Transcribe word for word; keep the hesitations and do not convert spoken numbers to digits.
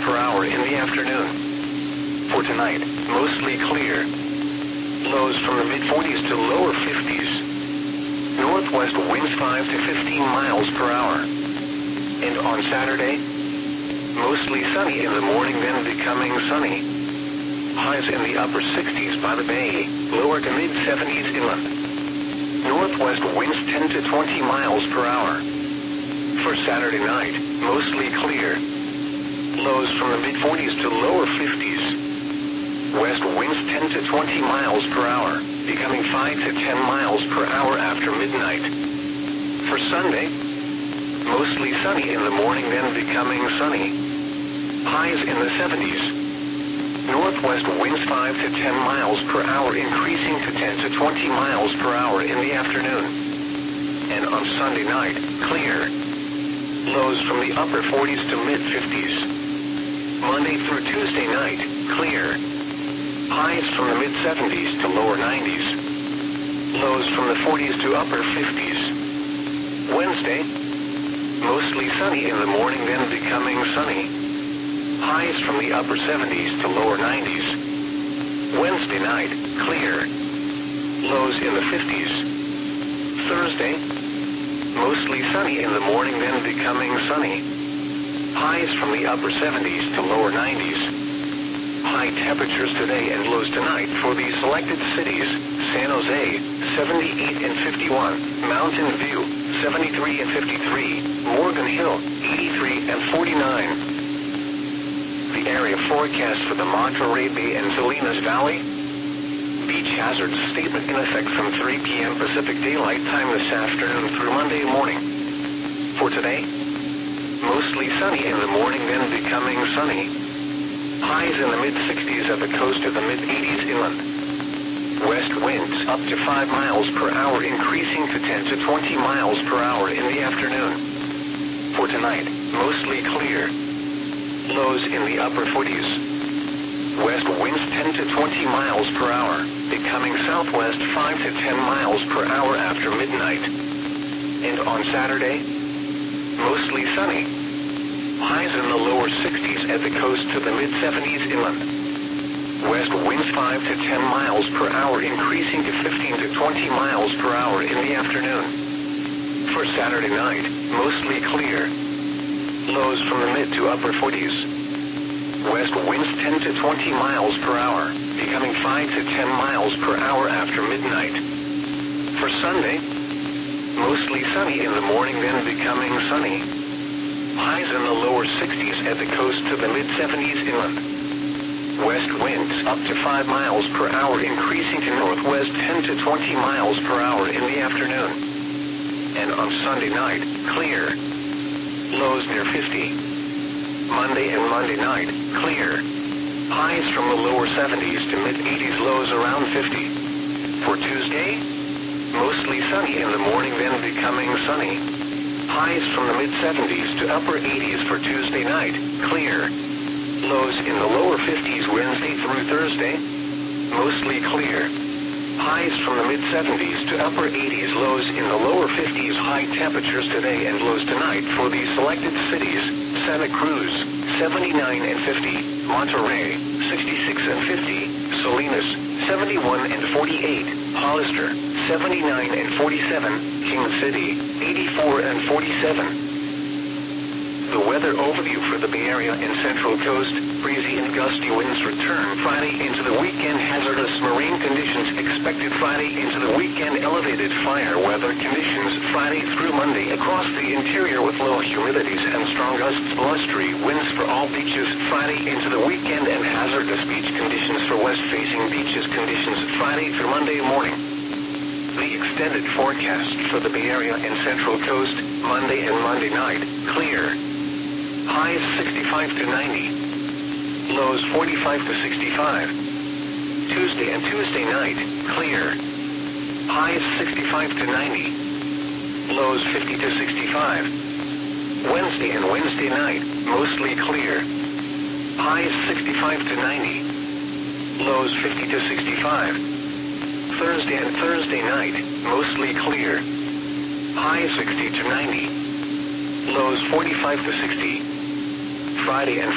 per hour in the afternoon. For tonight, mostly clear. Lows from the mid forties to lower fifties. Northwest winds five to fifteen miles per hour. And on Saturday, mostly sunny in the morning, then becoming sunny. Highs in the upper sixties by the bay, lower to mid seventies inland. Northwest winds ten to twenty miles per hour. For Saturday night, mostly clear. Lows from the mid forties to lower fifties. West winds ten to twenty miles per hour, becoming five to ten miles per hour after midnight. For Sunday, mostly sunny in the morning, then becoming sunny. Highs in the seventies. Northwest winds five to ten miles per hour, increasing to ten to twenty miles per hour in the afternoon. And on Sunday night, clear. Lows from the upper forties to mid fifties. Monday through Tuesday night, clear. Highs from the mid seventies to lower nineties. Lows from the forties to upper fifties. Wednesday, mostly sunny in the morning, then becoming sunny. Highs from the upper seventies to lower nineties. Wednesday night, clear. Lows in the fifties. Thursday, mostly sunny in the morning, then becoming sunny. Highs from the upper seventies to lower nineties. High temperatures today and lows tonight for these selected cities: San Jose, seventy-eight and fifty-one, Mountain View, seventy-three and fifty-three, Morgan Hill, eighty-three and forty-nine. The area forecast for the Monterey Bay and Salinas Valley. Beach hazards statement in effect from three p m Pacific Daylight Time this afternoon through Monday morning. For today, mostly sunny in the morning, then becoming sunny. Highs in the mid sixties at the coast to the mid eighties inland. West winds up to five miles per hour, increasing to ten to twenty miles per hour in the afternoon. For tonight, mostly clear. Lows in the upper forties. West winds ten to twenty miles per hour, becoming southwest five to ten miles per hour after midnight. And on Saturday, mostly sunny. Highs in the lower sixties at the coast to the mid seventies inland. West winds five to ten miles per hour, increasing to fifteen to twenty miles per hour in the afternoon. For Saturday night, mostly clear. Lows from the mid to upper forties. West winds ten to twenty miles per hour, becoming five to ten miles per hour after midnight. For Sunday, mostly sunny in the morning, then becoming sunny. Highs in the lower sixties at the coast to the mid seventies inland. West winds up to five miles per hour, increasing to northwest ten to twenty miles per hour in the afternoon. And on Sunday night, clear. Lows near fifty. Monday and Monday night, clear. Highs from the lower seventies to mid eighties, lows around fifty. For Tuesday, mostly sunny in the morning, then becoming sunny. Highs from the mid seventies to upper eighties for Tuesday night, clear. Lows in the lower fifties Wednesday through Thursday, mostly clear. Highs from the mid seventies to upper eighties, lows in the lower fifties. High temperatures today and lows tonight for these selected cities: Santa Cruz, seventy-nine and fifty, Monterey, sixty-six and fifty, Salinas, seventy-one and forty-eight, Hollister, seventy-nine and forty-seven, King City, eighty-four and forty-seven. The weather overview for the Bay Area and Central Coast: breezy and gusty winds return Friday into the weekend. Hazardous marine conditions expected Friday into the weekend. Elevated fire weather conditions Friday through Monday across the interior with low humidities and strong gusts. Blustery winds for all beaches Friday into the weekend, and hazardous beach conditions for west-facing beaches. Conditions Friday through Monday morning. The extended forecast for the Bay Area and Central Coast: Monday and Monday night, clear. Highs sixty-five to ninety. Lows forty-five to sixty-five. Tuesday and Tuesday night, clear. Highs sixty-five to ninety. Lows fifty to sixty-five. Wednesday and Wednesday night, mostly clear. Highs sixty-five to ninety. Lows fifty to sixty-five. Thursday and Thursday night, mostly clear. Highs sixty to ninety. Lows forty-five to sixty. Friday and